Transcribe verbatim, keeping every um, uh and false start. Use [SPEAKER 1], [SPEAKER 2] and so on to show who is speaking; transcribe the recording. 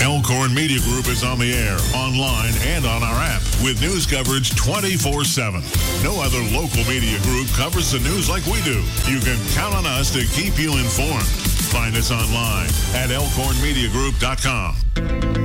[SPEAKER 1] Elkhorn Media Group is on the air, online, and on our app with news coverage twenty-four seven. No other local media group covers the news like we do. You can count on us to keep you informed. Find us online at elkhorn media group dot com.